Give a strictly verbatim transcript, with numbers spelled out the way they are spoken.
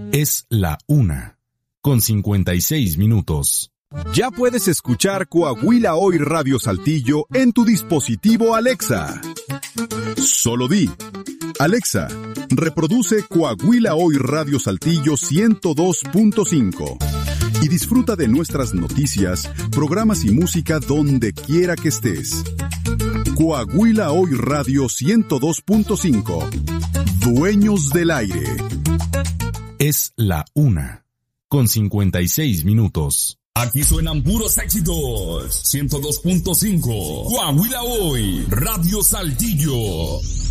Es la una, con cincuenta y seis minutos. Ya puedes escuchar Coahuila Hoy Radio Saltillo en tu dispositivo Alexa. Solo di: Alexa, reproduce Coahuila Hoy Radio Saltillo ciento dos punto cinco y disfruta de nuestras noticias, programas y música donde quiera que estés. Coahuila Hoy Radio ciento dos punto cinco. Dueños del aire. Es la una, con cincuenta y seis minutos. Aquí suenan puros éxitos. ciento dos punto cinco. Coahuila Hoy Radio Saltillo.